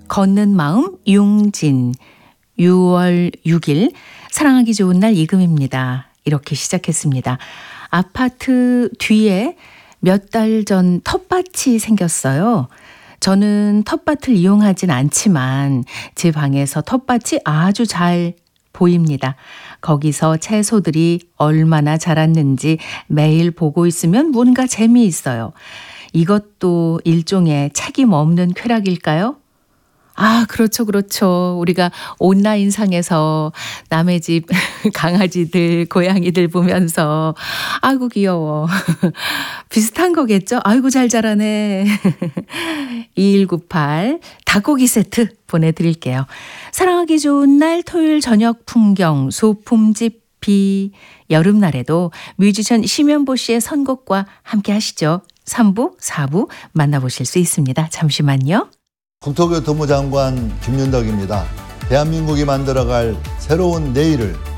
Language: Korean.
걷는 마음 융진 6월 6일 사랑하기 좋은 날 이금입니다. 이렇게 시작했습니다. 아파트 뒤에 몇 달 전 텃밭이 생겼어요. 저는 텃밭을 이용하진 않지만 제 방에서 텃밭이 아주 잘 보입니다. 거기서 채소들이 얼마나 자랐는지 매일 보고 있으면 뭔가 재미있어요. 이것도 일종의 책임 없는 쾌락일까요? 아, 그렇죠, 그렇죠. 우리가 온라인상에서 남의 집 강아지들, 고양이들 보면서 아이고 귀여워. 비슷한 거겠죠? 아이고 잘 자라네. 2198 닭고기 세트 보내드릴게요. 사랑하기 좋은 날 토요일 저녁 풍경, 소품집 비, 여름날에도 뮤지션 심연보 씨의 선곡과 함께 하시죠. 3부, 4부 만나보실 수 있습니다. 잠시만요. 국토교통부 장관 김윤덕입니다. 대한민국이 만들어갈 새로운 내일을